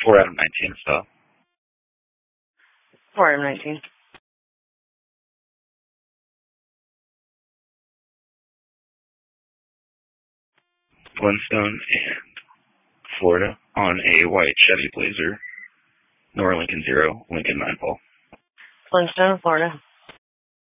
4 out of 19 style. 4 out of 19. Glenstone and Florida on a white Chevy Blazer. Nora Lincoln 0, Lincoln 9 Paul. Glenstone, Florida.